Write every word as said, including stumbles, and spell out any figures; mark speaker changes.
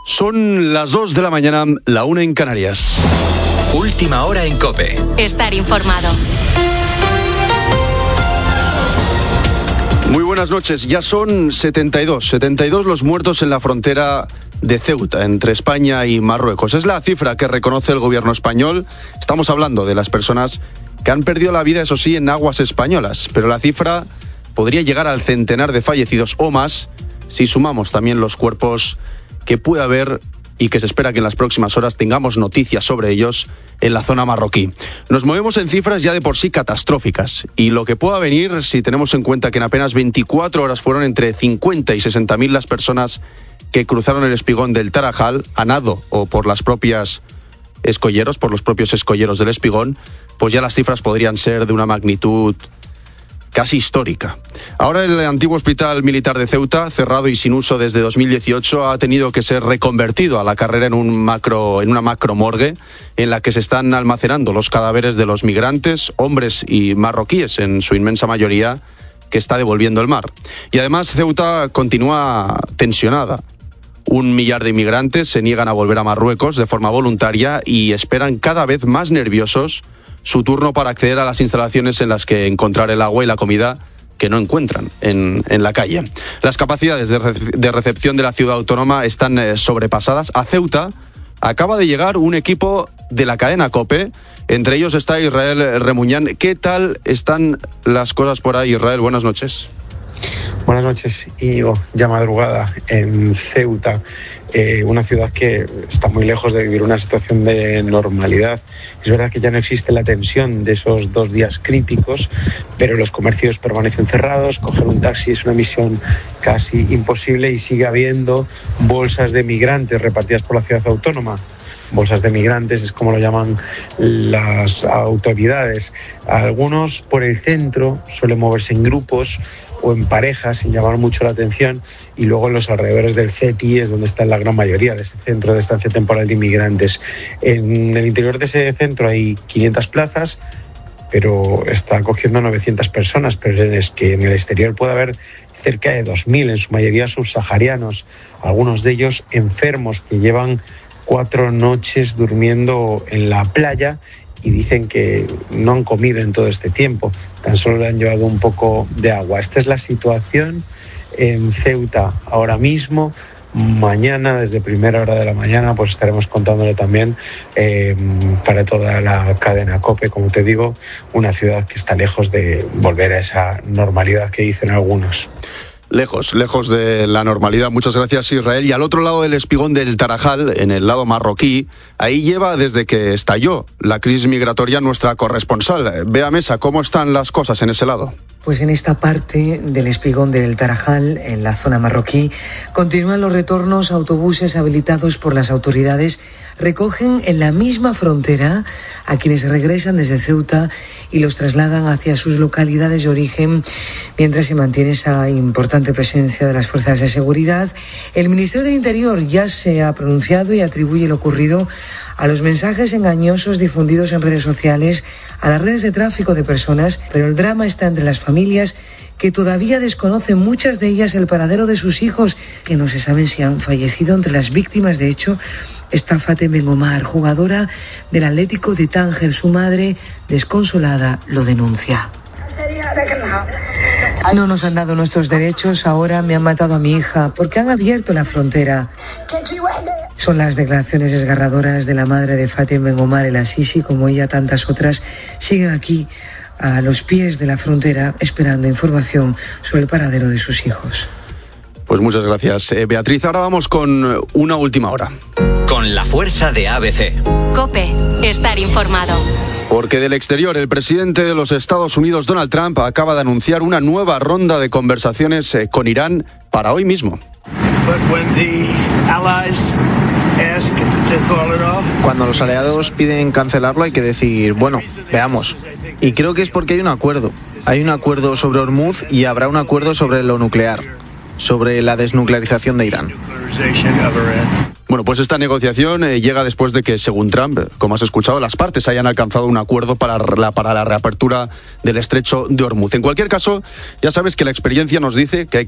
Speaker 1: Son las dos de la mañana, la una en Canarias.
Speaker 2: Última hora en COPE.
Speaker 3: Estar informado.
Speaker 1: Muy buenas noches. Ya son setenta y dos, setenta y dos los muertos en la frontera de Ceuta, entre España y Marruecos. Es la cifra que reconoce el gobierno español. Estamos hablando de las personas que han perdido la vida, eso sí, en aguas españolas. Pero la cifra podría llegar al centenar de fallecidos o más si sumamos también los cuerpos que puede haber y que se espera que en las próximas horas tengamos noticias sobre ellos en la zona marroquí. Nos movemos en cifras ya de por sí catastróficas y lo que pueda venir si tenemos en cuenta que en apenas veinticuatro horas fueron entre cincuenta y sesenta mil las personas que cruzaron el espigón del Tarajal a nado o por las propias escolleros, por los propios escolleros del espigón, pues ya las cifras podrían ser de una magnitud casi histórica. Ahora el antiguo hospital militar de Ceuta, cerrado y sin uso desde dos mil dieciocho, ha tenido que ser reconvertido a la carrera en un macro, en una macromorgue en la que se están almacenando los cadáveres de los migrantes, hombres y marroquíes en su inmensa mayoría, que está devolviendo el mar. Y además Ceuta continúa tensionada. Un millar de inmigrantes se niegan a volver a Marruecos de forma voluntaria y esperan cada vez más nerviosos su turno para acceder a las instalaciones en las que encontrar el agua y la comida que no encuentran en, en la calle. Las capacidades de, rece- de recepción de la ciudad autónoma están eh, sobrepasadas. A Ceuta acaba de llegar un equipo de la cadena COPE, entre ellos está Israel Remuñán. ¿Qué tal están las cosas por ahí, Israel? Buenas noches.
Speaker 4: Buenas noches, Íñigo. Ya madrugada en Ceuta, eh, una ciudad que está muy lejos de vivir una situación de normalidad. Es verdad que ya no existe la tensión de esos dos días críticos, pero los comercios permanecen cerrados, coger un taxi es una misión casi imposible y sigue habiendo bolsas de migrantes repartidas por la ciudad autónoma. Bolsas de migrantes es como lo llaman las autoridades. Algunos por el centro suelen moverse en grupos o en parejas sin llamar mucho la atención, y luego en los alrededores del C E T I es donde está la gran mayoría de ese centro de estancia temporal de inmigrantes. En el interior de ese centro hay quinientas plazas, pero está acogiendo a novecientas personas, pero es que en el exterior puede haber cerca de dos mil, en su mayoría subsaharianos, algunos de ellos enfermos que llevan cuatro noches durmiendo en la playa y dicen que no han comido en todo este tiempo, tan solo le han llevado un poco de agua. Esta es la situación en Ceuta ahora mismo. Mañana, desde primera hora de la mañana, pues estaremos contándole también eh, para toda la cadena COPE, como te digo, una ciudad que está lejos de volver a esa normalidad que dicen algunos.
Speaker 1: Lejos, lejos de la normalidad. Muchas gracias, Israel. Y al otro lado del espigón del Tarajal, en el lado marroquí, ahí lleva desde que estalló la crisis migratoria nuestra corresponsal. Bea Mesa, ¿cómo están las cosas en ese lado?
Speaker 5: Pues en esta parte del espigón del Tarajal, en la zona marroquí, continúan los retornos. Autobuses habilitados por las autoridades recogen en la misma frontera a quienes regresan desde Ceuta y los trasladan hacia sus localidades de origen, mientras se mantiene esa importante presencia de las fuerzas de seguridad. El Ministerio del Interior ya se ha pronunciado y atribuye lo ocurrido a los mensajes engañosos difundidos en redes sociales, a las redes de tráfico de personas, pero el drama está entre las familias que todavía desconocen, muchas de ellas, el paradero de sus hijos, que no se saben si han fallecido. Entre las víctimas, de hecho, está Fatem Ben Omar, jugadora del Atlético de Tánger. Su madre, desconsolada, lo denuncia. No nos han dado nuestros derechos, ahora me han matado a mi hija, porque han abierto la frontera. Son las declaraciones desgarradoras de la madre de Fatem Ben Omar El Asisi. Como ella, tantas otras siguen aquí a los pies de la frontera esperando información sobre el paradero de sus hijos.
Speaker 1: Pues muchas gracias, eh, Beatriz. Ahora vamos con una última hora.
Speaker 2: Con la fuerza de A B C.
Speaker 3: COPE, estar informado.
Speaker 1: Porque del exterior, el presidente de los Estados Unidos, Donald Trump, acaba de anunciar una nueva ronda de conversaciones eh, con Irán para hoy mismo.
Speaker 6: Cuando los aliados piden cancelarlo hay que decir, bueno, veamos. Y creo que es porque hay un acuerdo. Hay un acuerdo sobre Hormuz y habrá un acuerdo sobre lo nuclear, sobre la desnuclearización de Irán.
Speaker 1: Bueno, pues esta negociación eh, llega después de que, según Trump, como has escuchado, las partes hayan alcanzado un acuerdo para la, para la reapertura del estrecho de Hormuz. En cualquier caso, ya sabes que la experiencia nos dice que hay